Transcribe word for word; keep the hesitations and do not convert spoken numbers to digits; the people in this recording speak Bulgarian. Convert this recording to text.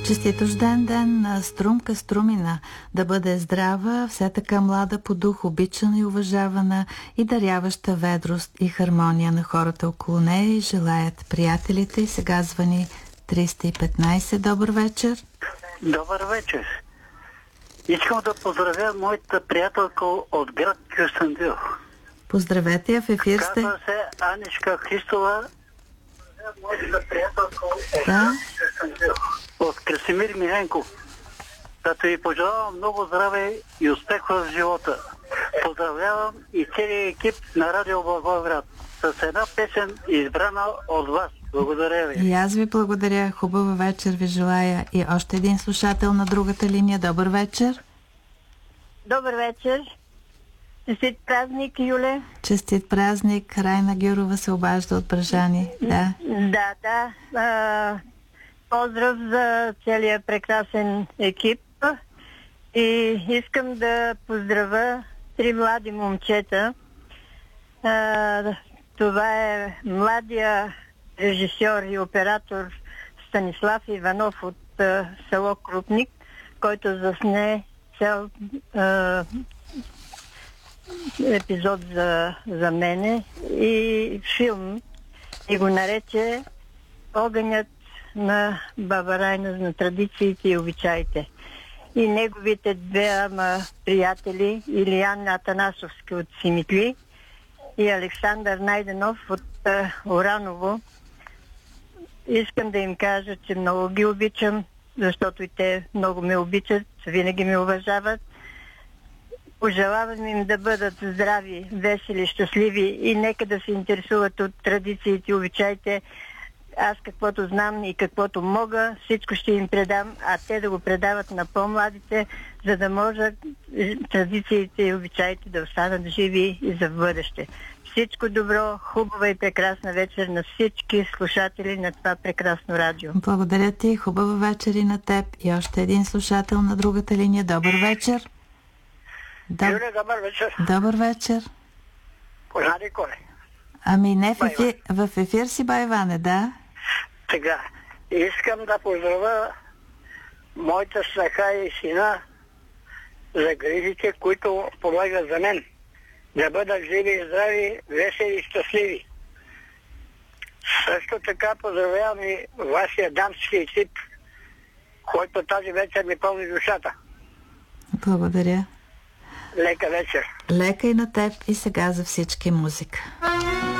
Честит рожден ден на Струмка Струмина, да бъде здрава, все така млада по дух, обичана и уважавана и даряваща ведрост и хармония на хората около нея, и желаят приятелите. И сега звъни триста и петнайсет. Добър вечер. Добър вечер. Искам да поздравя моята приятелка от град Кюстендил. Поздравете я, в ефир сте. Казва се Анишка Христова. Моята приятелка да. от Красимир Миленков. Като ви пожелавам много здраве и успех в живота. Поздравявам и целият екип на Радио Благоевград с една песен, избрана от вас. Благодаря ви. И аз ви благодаря. Хубава вечер ви желая. И още един слушател на другата линия. Добър вечер. Добър вечер. Честит празник, Юле. Честит празник. Райна Гюрова се обажда от Бържани. Да, да. да. А, поздрав за целия прекрасен екип. И искам да поздравя три млади момчета. А, това е младия режисьор и оператор Станислав Иванов от а, село Крупник, който засне цял а, епизод за, за мене и филм и го нарече Огънят на баба Райна, на традициите и обичаите. И неговите две приятели, Илиян Атанасовски от Симитли и Александър Найденов от uh, Ораново. Искам да им кажа, че много ги обичам, защото и те много ме обичат, винаги ме уважават. Пожелавам им да бъдат здрави, весели, щастливи и нека да се интересуват от традициите и обичаите. Аз каквото знам и каквото мога, всичко ще им предам, а те да го предават на по-младите, за да може традициите и обичаите да останат живи и за в бъдеще. Всичко добро, хубава и прекрасна вечер на всички слушатели на това прекрасно радио. Благодаря ти, хубава вечер и на теб. И още един слушател на другата линия. Добър вечер. Доб... Юлия, добър вечер. Добър вечер. Познали кой? Ами не, в ефир, в ефир си, бай Иване, да? Сега, искам да поздравя моята снаха и сина за грижите, които полагат за мен. Да бъдат живи и здрави, весели и щастливи. Също така поздравявам и вашия дамски екип, който тази вечер ми пълни душата. Благодаря. Лека вечер. Лека и на теб, и сега за всички музика.